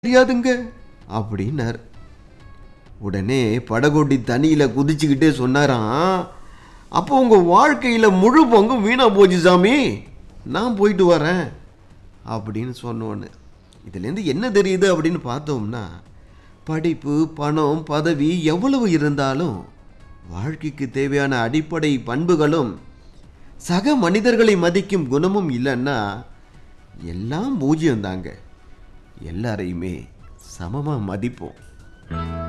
தெரியாதுங்க அப்படின்னார். உடனே படகோட்டி தண்ணியில குதிச்சுக்கிட்டே சொன்னாராம், அப்போ உங்க வாழ்க்கையில முழு பங்கும் வீணா போச்சு சாமி, நான் போயிட்டு வரேன் அப்படின்னு சொன்னோன்னு இதுலேருந்து என்ன தெரியுது அப்படின்னு பார்த்தோம்னா, படிப்பு, பணம், பதவி எவ்வளவு இருந்தாலும் வாழ்க்கைக்கு தேவையான அடிப்படை பண்புகளும் சக மனிதர்களை மதிக்கும் குணமும் இல்லைன்னா எல்லாம் பூஜ்யம் தாங்க. எல்லாரையுமே சமமாக மதிப்போம்.